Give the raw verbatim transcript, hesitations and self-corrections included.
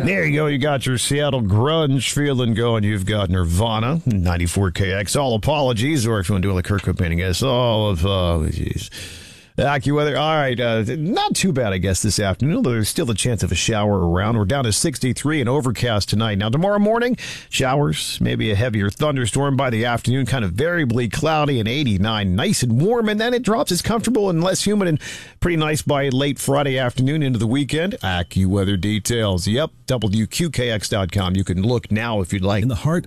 There you go. You got your Seattle grunge feeling going. You've got Nirvana, ninety-four K X. All apologies, or if you want to do all the Kurt Cobain, I guess, all apologies. AccuWeather, all right, uh, not too bad, I guess, this afternoon, although there's still a chance of a shower around. We're down to sixty-three and overcast tonight. Now, tomorrow morning, showers, maybe a heavier thunderstorm by the afternoon, kind of variably cloudy and eighty-nine, nice and warm, and then it drops. It's comfortable and less humid and pretty nice by late Friday afternoon into the weekend. AccuWeather details, yep, W Q K X dot com. You can look now if you'd like. In the heart